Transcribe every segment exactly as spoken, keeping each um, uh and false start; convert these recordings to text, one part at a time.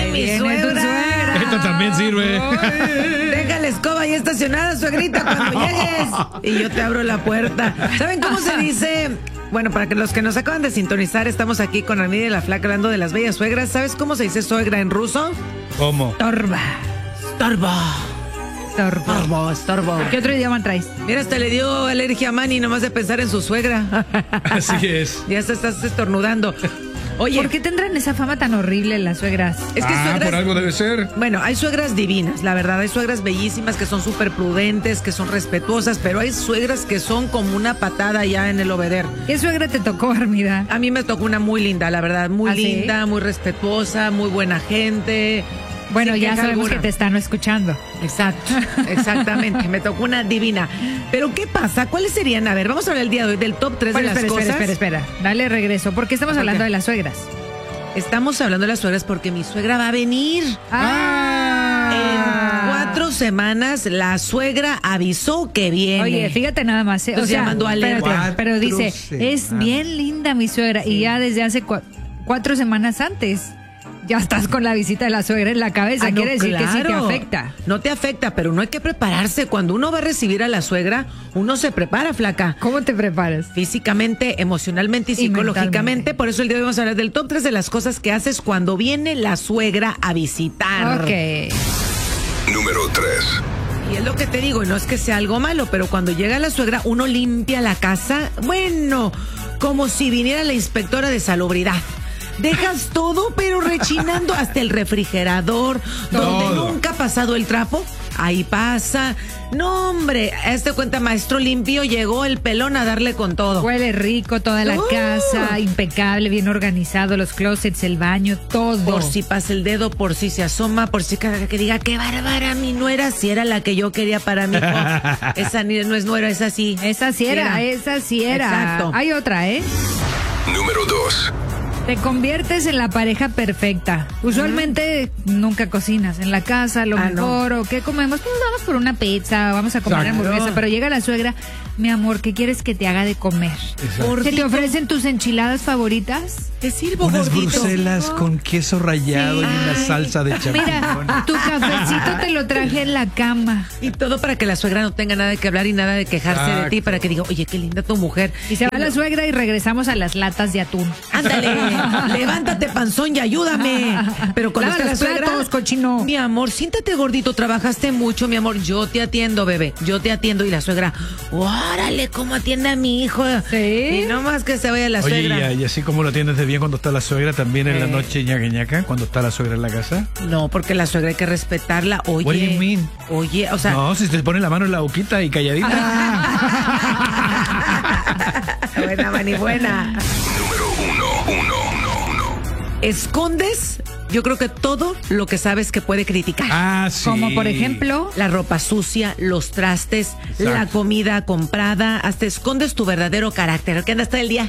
mi viene tu suegra. suegra. Esto también sirve. Deja la escoba ahí estacionada, suegrita, cuando llegues. Y yo te abro la puerta. ¿Saben cómo se dice? Bueno, para que los que nos acaban de sintonizar, estamos aquí con Armida y la Flaca hablando de las bellas suegras. ¿Sabes cómo se dice suegra en ruso? ¿Cómo? Torba. Torba. Torba. Torbo, estorbo. ¿Qué otro idioma traes? Mira, hasta le dio alergia a Manny nomás de pensar en su suegra. Así es. Ya se estás estornudando. Oye, ¿Por qué tendrán esa fama tan horrible las suegras? es que ah, suegras... por algo debe ser. Bueno, hay suegras divinas, la verdad, hay suegras bellísimas que son súper prudentes, que son respetuosas, pero hay suegras que son como una patada ya en el obeder. ¿Qué suegra te tocó, Armida? A mí me tocó una muy linda, la verdad, muy ¿Ah, sí? linda, muy respetuosa, muy buena gente. Bueno, Sin ya queja sabemos alguna. que te están escuchando. Exacto, exactamente, me tocó una divina. Pero ¿qué pasa? ¿Cuáles serían? A ver, vamos a hablar el día de hoy del top tres Bueno, de las espera, cosas. espera, espera, espera. Dale regreso. ¿Por qué estamos ¿Por hablando qué? de las suegras? Estamos hablando de las suegras porque mi suegra va a venir. Ah. En cuatro semanas la suegra avisó que viene. Oye, fíjate nada más. ¿eh? O Entonces ya sea, mandó alerta. espérate, pero Cuatro dice, es semanas. bien linda mi suegra. Y ya desde hace cua- cuatro semanas antes, ya estás con la visita de la suegra en la cabeza. Ah, no, Quiere decir que sí te claro. afecta. No te afecta, pero no hay que prepararse. Cuando uno va a recibir a la suegra, uno se prepara, flaca. ¿Cómo te preparas? Físicamente, emocionalmente y Y psicológicamente. mentalmente. Por eso el día de hoy vamos a hablar del top tres de las cosas que haces cuando viene la suegra a visitar. Ok. Número tres. Y es lo que te digo, y no es que sea algo malo, pero cuando llega la suegra, uno limpia la casa, bueno, como si viniera la inspectora de salubridad. Dejas todo, pero rechinando hasta el refrigerador, donde Todo. nunca ha pasado el trapo. Ahí pasa. No, hombre, este cuenta maestro limpio, llegó el pelón a darle con todo. Huele rico toda la Oh. casa, impecable, bien organizado, los closets, el baño, todo. Por si pasa el dedo, por si se asoma, por si cada que diga, qué bárbara mi nuera, si era la que yo quería para mi hijo. Esa ni- no es nuera, es así. Esa sí era, Sí era. esa sí era. Exacto. Hay otra, ¿eh? Número dos. Te conviertes en la pareja perfecta. Usualmente nunca cocinas en la casa, lo Ah, mejor, o qué comemos, pues vamos por una pizza, vamos a comer Exacto. hamburguesa, pero llega la suegra, mi amor, ¿qué quieres que te haga de comer? Exacto. ¿Se te ofrecen tus enchiladas favoritas? Te sirvo, Unas gordito. bruselas con queso rallado Sí. y una Ay. salsa de champiñón. Mira, tu cafecito te lo traje en la cama. Y todo para que la suegra no tenga nada que hablar y nada de quejarse de ti, Exacto. para que diga, oye, qué linda tu mujer. Y se va la suegra y regresamos a las latas de atún. Ándale, levántate, panzón, y ayúdame. Pero cuando Lava está la los suegra, platos, cochino. mi amor, siéntate gordito, trabajaste mucho, mi amor, yo te atiendo, bebé, yo te atiendo. Y la suegra, órale, cómo atiende a mi hijo. Sí. Y no más que se vaya la Oye, suegra. y, y así como lo atiendes de bien cuando está la suegra, también en la Eh. noche ñaca ñaca, cuando está la suegra en la casa. No, porque la suegra hay que respetarla. Oye, What do you mean? oye, o sea, No, si te pone la mano en la boquita y calladita. buena, mani, buena. Número uno. Uno. Uno. Uno. Escondes, yo creo que todo lo que sabes que puede criticar. Ah, sí. Como por ejemplo, La ropa sucia, los trastes, Exacto. la comida comprada, hasta escondes tu verdadero carácter, que andas todo el día.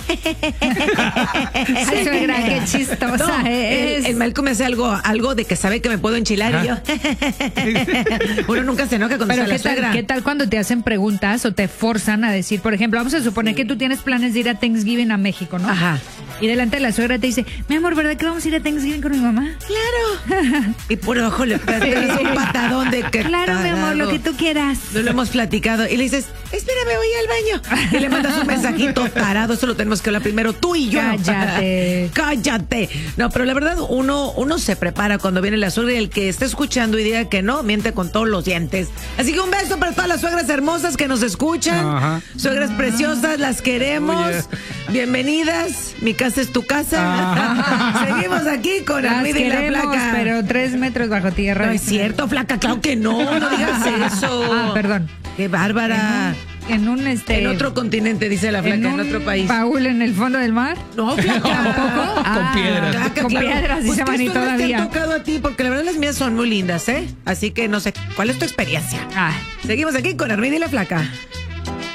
ay, suegra, qué chistosa No, es. el, el Malcolm me hace algo, algo de que sabe que me puedo enchilar y yo. Uno nunca se enoja cuando Pero está ¿qué la tal, suegra. ¿qué tal cuando te hacen preguntas o te forzan a decir, por ejemplo, vamos a suponer que tú tienes planes de ir a Thanksgiving a México, ¿no? Ajá. Y delante de la suegra te dice, mi amor, ¿verdad que vamos a ir a Thanksgiving con mi mamá? Claro. Y por ojo le pegas un patadón de que. Claro, mi amor, lo que tú quieras. No lo hemos platicado. Y le dices, espérame, voy al baño. Y le mandas un mensajito tarado. Eso lo tenemos que hablar primero tú y yo. Cállate. Cállate. No, pero la verdad, uno, uno se prepara cuando viene la suegra y el que esté escuchando y diga que no, miente con todos los dientes. Así que un beso para todas las suegras hermosas que nos escuchan. Ajá. Suegras preciosas, las queremos. Oh, yeah. Bienvenidas. Mi casa es tu casa. Ajá. Seguimos aquí con Las Armida y la queremos, Flaca. pero tres metros bajo tierra. No es cierto, Flaca, claro que no, no digas eso. Ah, perdón. Qué bárbara. En un, este... En otro continente, dice la Flaca, en, un otro país. baúl en el fondo del mar. No, Flaca. Ah, piedras. Flaca, con claro. piedras, Pues dice ¿qué Manny historias te todavía. han tocado a ti? Porque la verdad las mías son muy lindas, ¿eh? Así que no sé, ¿cuál es tu experiencia? Ah. Seguimos aquí con Armida y la Flaca.